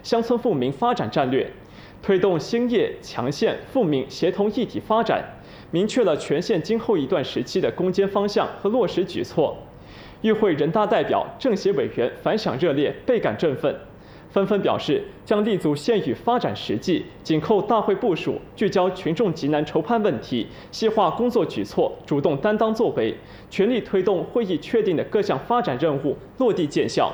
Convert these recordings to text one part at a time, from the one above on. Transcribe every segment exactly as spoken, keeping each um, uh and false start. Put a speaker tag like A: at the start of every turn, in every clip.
A: 乡村富民发展战略，推动兴业、强县、富民协同一体发展，明确了全县今后一段时期的攻坚方向和落实举措。与会人大代表、政协委员反响热烈，倍感振奋。 纷纷表示，将立足县域发展实际，紧扣大会部署，聚焦群众急难筹盼问题，细化工作举措，主动担当作为，全力推动会议确定的各项发展任务落地见效。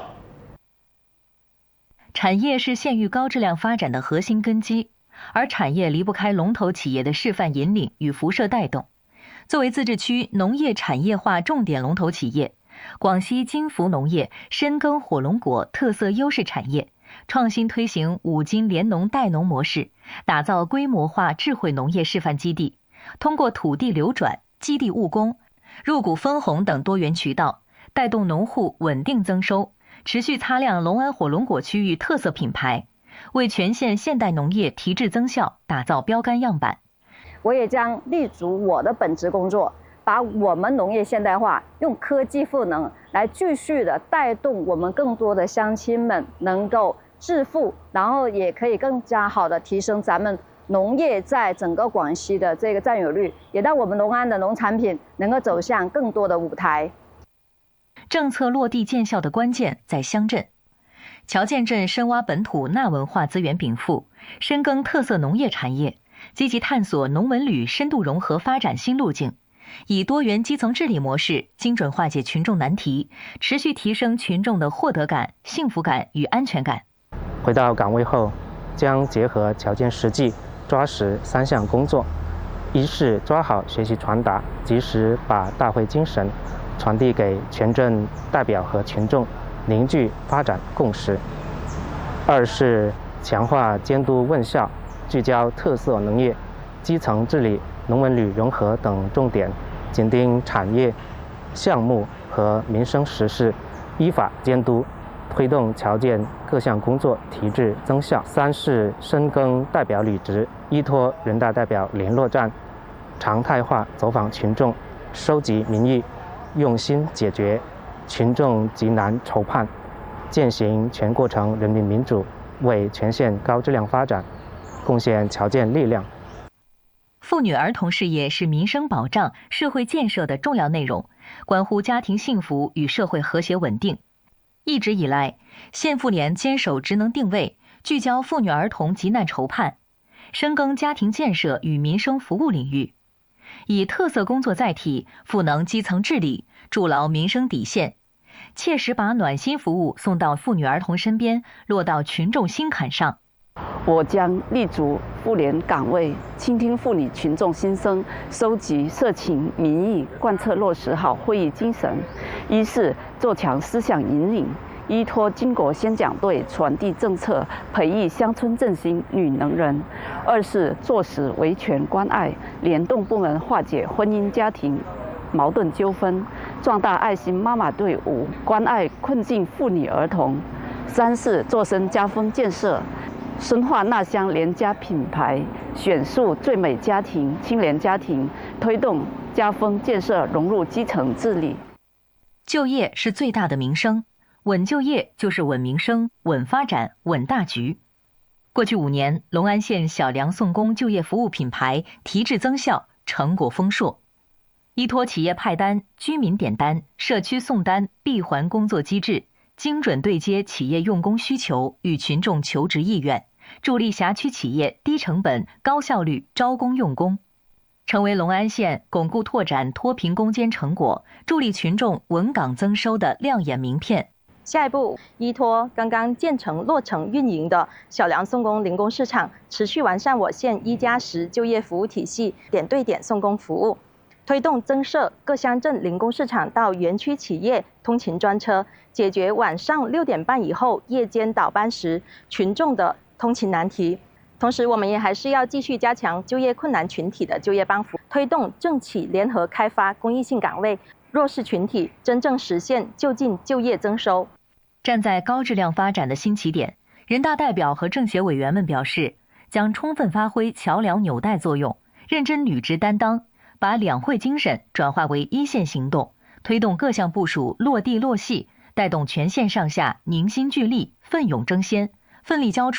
B: 产业是县域高质量发展的核心根基，而产业离不开龙头企业的示范引领与辐射带动。作为自治区农业产业化重点龙头企业，广西金福农业深耕火龙果特色优势产业。 创新推行五金联农带农模式，打造规模化智慧农业示范基地。通过土地流转、基地务工、入股分红等多元渠道，带动农户稳定增收，持续擦亮隆安火龙果区域特色品牌，为全县现代农业提质增效打造标杆样板。
C: 我也将立足我的本职工作，把我们农业现代化，用科技赋能来继续的带动我们更多的乡亲们能够 致富，然后也可以更加好的提升咱们农业在整个广西的这个占有率，也让我们隆安的农产品能够走向更多的舞台。
B: 政策落地见效的关键在乡镇，乔建镇深挖本土纳文化资源禀赋，深耕特色农业产业，积极探索农文旅深度融合发展新路径。 以多元基层治理模式，精准化解群众难题，持续提升群众的获得感、幸福感与安全感。
D: 回到岗位后，将结合条件实际，抓实三项工作：一是抓好学习传达，及时把大会精神传递给全镇代表和群众，凝聚发展共识；二是强化监督问效，聚焦特色农业、基层治理、农文旅融合等重点，紧盯产业、项目和民生实事，依法监督。 推动侨建各项工作提质增效。三是深耕代表履职，依托人大代表联络站，常态化走访群众，收集民意，用心解决群众急难筹盼，践行全过程人民民主，为全县高质量发展贡献侨建力量。
B: 妇女儿童事业是民生保障、社会建设的重要内容，关乎家庭幸福与社会和谐稳定。 一直以来，县妇联坚守职能定位，聚焦妇女儿童急难筹盼，深耕家庭建设与民生服务领域，以特色工作载体，赋能基层治理，筑牢民生底线，切实把暖心服务送到妇女儿童身边，落到群众心坎上。
E: 我将立足妇联岗位，倾听妇女群众心声，收集社情民意，贯彻落实好会议精神。一是做强思想引领，依托巾帼宣讲队传递政策，培育乡村振兴女能人；二是做实维权关爱，联动部门化解婚姻家庭矛盾纠纷，壮大爱心妈妈队伍，关爱困境妇女儿童；三是做深家风建设。 深化纳乡联家品牌，选树最美家庭、青年家庭，推动家风建设融入基层治理。
B: 就业是最大的民生，稳就业就是稳民生、稳发展、稳大局。过去五年，隆安县小梁送工就业服务品牌提质增效，成果丰硕。依托企业派单、居民点单、社区送单闭环工作机制，精准对接企业用工需求与群众求职意愿。 助力辖区企业低成本、高效率招工用工，成为隆安县巩固拓展脱贫攻坚成果、助力群众稳岗增收的亮眼名片。
F: 下一步，依托刚刚建成落成运营的小梁送工零工市场，持续完善我县一加十就业服务体系，点对点送工服务，推动增设各乡镇零工市场到园区企业通勤专车，解决晚上六点半以后夜间倒班时群众的 通勤难题，同时我们也还是要继续加强就业困难群体的就业帮扶，推动政企联合开发公益性岗位，弱势群体真正实现就近就业增收。
B: 站在高质量发展的新起点，人大代表和政协委员们表示，将充分发挥桥梁纽带作用，认真履职担当，把两会精神转化为一线行动，推动各项部署落地落细，带动全县上下凝心聚力，奋勇争先，奋力交出